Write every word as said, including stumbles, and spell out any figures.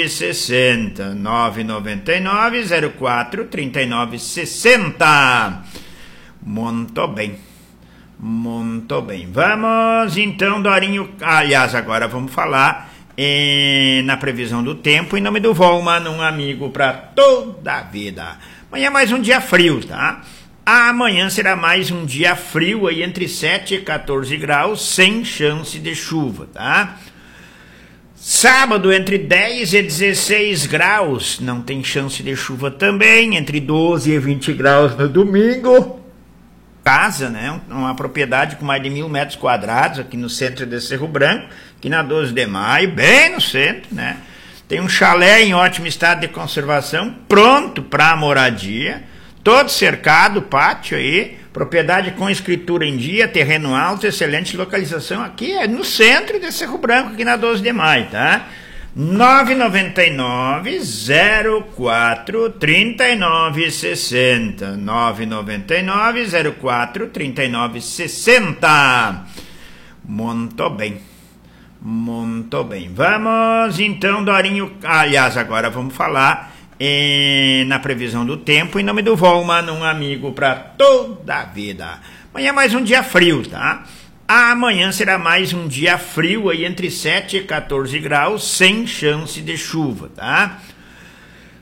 sessenta, nove nove nove, zero quatro, trinta e nove sessenta. Muito bem, muito bem. Vamos então, Dorinho, aliás, agora vamos falar eh, na previsão do tempo, em nome do Volman, um amigo para toda a vida. Amanhã é mais um dia frio, tá? Amanhã será mais um dia frio, aí entre sete e quatorze graus, sem chance de chuva, tá? Sábado, entre dez e dezesseis graus, não tem chance de chuva também, entre doze e vinte graus no domingo. Casa, né? Uma propriedade com mais de mil metros quadrados aqui no centro de Cerro Branco, aqui na doze de maio, bem no centro, né? Tem um chalé em ótimo estado de conservação, pronto para moradia, todo cercado, pátio aí, propriedade com escritura em dia, terreno alto, excelente localização aqui, é no centro de Cerro Branco, aqui na doze de maio, tá? nove nove nove, zero quatro, trinta e nove sessenta, nove nove nove, zero quatro, trinta e nove sessenta. Muito bem, muito bem. Vamos então, Dorinho, aliás, agora vamos falar E na previsão do tempo, em nome do Volman, um amigo para toda a vida. Amanhã é mais um dia frio, tá? Amanhã será mais um dia frio, aí entre sete e quatorze graus, sem chance de chuva, tá?